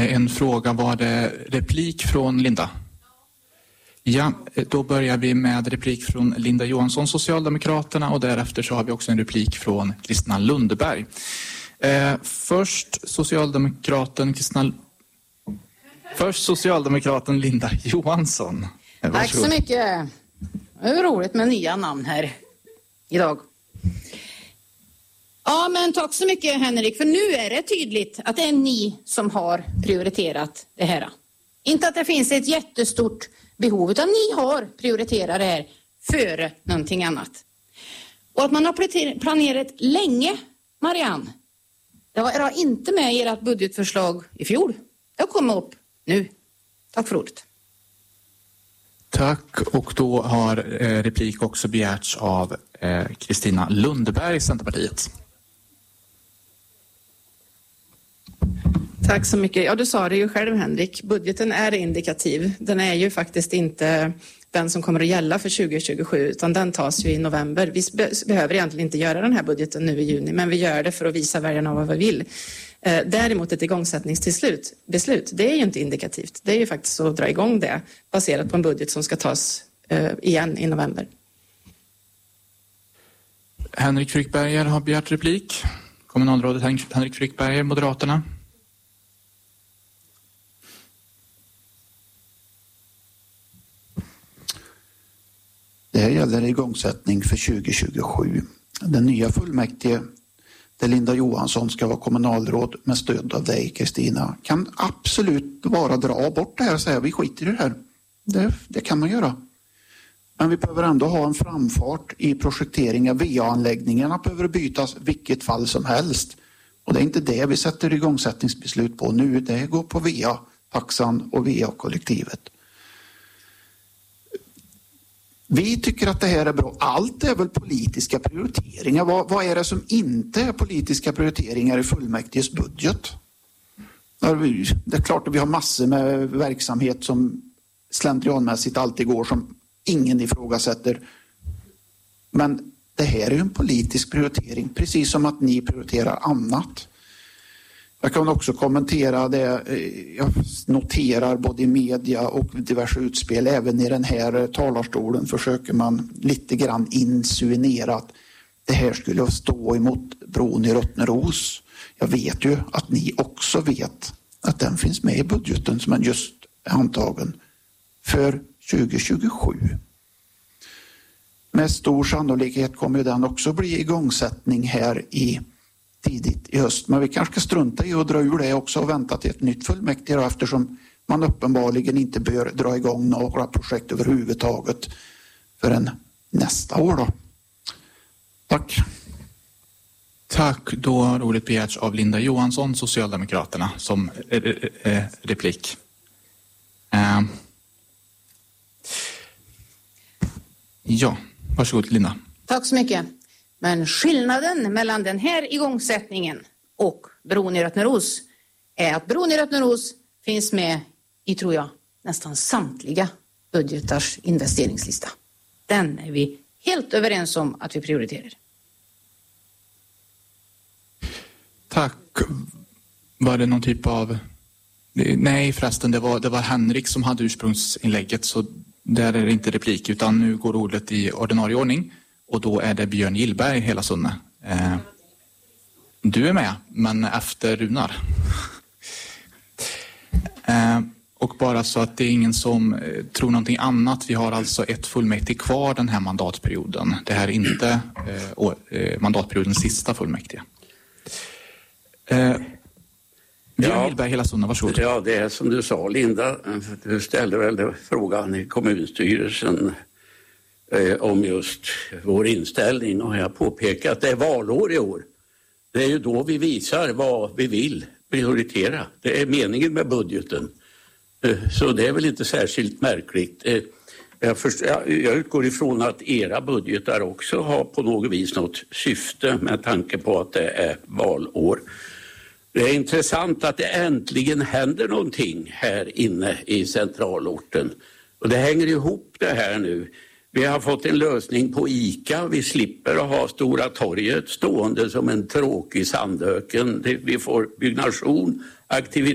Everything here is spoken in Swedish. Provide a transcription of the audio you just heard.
En fråga, var det replik från Linda? Ja, då börjar vi med replik från Linda Johansson, Socialdemokraterna, och därefter så har vi också en replik från Kristina Lundberg. Först Socialdemokraten Linda Johansson. Tack så mycket. Det är roligt med nya namn här idag. Ja, men tack så mycket Henrik, för nu är det tydligt att det är ni som har prioriterat det här. Inte att det finns ett jättestort behov, utan ni har prioriterat det här före någonting annat. Och att man har planerat länge, Marianne, det var inte med i ert budgetförslag i fjol. Det har kommit upp nu. Tack för ordet. Tack, och då har replik också begärts av Kristina Lundberg, Centerpartiet. Tack så mycket. Ja, du sa det ju själv Henrik. Budgeten är indikativ. Den är ju faktiskt inte den som kommer att gälla för 2027 utan den tas ju i november. Vi behöver egentligen inte göra den här budgeten nu i juni, men vi gör det för att visa väljarna vad vi vill. Däremot ett igångsättningsbeslut, det är ju inte indikativt. Det är ju faktiskt att dra igång det baserat på en budget som ska tas igen i november. Henrik Frykberger har begärt replik. Kommunalrådet Henrik Frykberger, Moderaterna. Det här gäller igångsättning för 2027. Den nya fullmäktige där Linda Johansson ska vara kommunalråd med stöd av dig, Kristina, kan absolut bara dra bort det här och säga vi skiter i det här. Det kan man göra. Men vi behöver ändå ha en framfart i projekteringen. VA-anläggningarna behöver bytas vilket fall som helst. Och det är inte det vi sätter igångsättningsbeslut på nu. Det går på VA-taxan och VA-kollektivet. Vi tycker att det här är bra. Allt är väl politiska prioriteringar. Vad är det som inte är politiska prioriteringar i fullmäktiges budget? Det är klart att vi har massor med verksamhet som slentrianmässigt alltid går som ingen ifrågasätter. Men det här är ju en politisk prioritering, precis som att ni prioriterar annat. Jag kan också kommentera det, jag noterar både i media och diverse utspel, även i den här talarstolen försöker man lite grann insinuera att det här skulle stå emot bron i Rottneros. Jag vet ju att ni också vet att den finns med i budgeten som är just antagen för 2027. Med stor sannolikhet kommer den också bli igångsättning här tidigt i höst. Men vi kanske ska strunta i att dra ur det också och vänta till ett nytt fullmäktige eftersom man uppenbarligen inte bör dra igång några projekt överhuvudtaget förrän nästa år då. Tack. Tack. Då har ordet begärts av Linda Johansson, Socialdemokraterna, som replik. Ja, varsågod Linda. Tack så mycket. Men skillnaden mellan den här igångsättningen och bron i Rottneros är att bron i Rottneros finns med i, tror jag, nästan samtliga budgetars investeringslista. Den är vi helt överens om att vi prioriterar. Tack. Var det någon typ av... Nej förresten, det var Henrik som hade ursprungsinlägget, så där är det inte replik utan nu går ordet i ordinarie ordning. Och då är det Björn Gillberg, hela Sunne. Du är med, men efter Runar. Och bara så att det är ingen som tror någonting annat. Vi har alltså ett fullmäktige kvar den här mandatperioden. Det här är inte mandatperiodens sista fullmäktige. Björn Gillberg, hela Sunne, varsågod. Ja, det är som du sa, Linda. Du ställde väl frågan i kommunstyrelsen om just vår inställning, och jag påpekar att det är valår i år. Det är ju då vi visar vad vi vill prioritera. Det är meningen med budgeten. Så det är väl inte särskilt märkligt. Jag utgår ifrån att era budgetar också har på något vis något syfte med tanke på att det är valår. Det är intressant att det äntligen händer någonting här inne i centralorten. Och det hänger ihop det här nu. Vi har fått en lösning på ICA. Vi slipper att ha Stora torget stående som en tråkig sandöken. Vi får byggnation, aktivitet.